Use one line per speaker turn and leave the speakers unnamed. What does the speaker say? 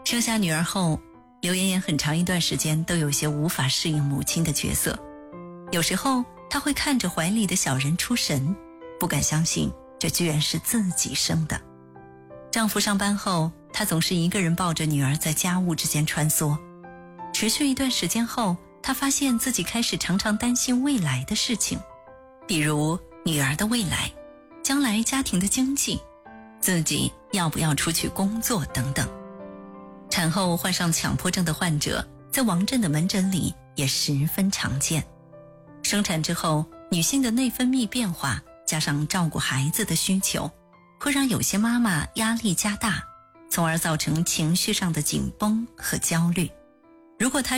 生下女儿后，刘妍妍很长一段时间都有些无法适应母亲的角色。有时候她会看着怀里的小人出神，不敢相信这居然是自己生的。丈夫上班后，她总是一个人抱着女儿在家务之间穿梭。持续一段时间后，她发现自己开始常常担心未来的事情，比如女儿的未来，将来家庭的经济，自己要不要出去工作等等。产后患上强迫症的患者在王震的门诊里也十分常见。生产之后，女性的内分泌变化加上照顾孩子的需求，会让有些妈妈压力加大，从而造成情绪上的紧绷和焦虑。如果她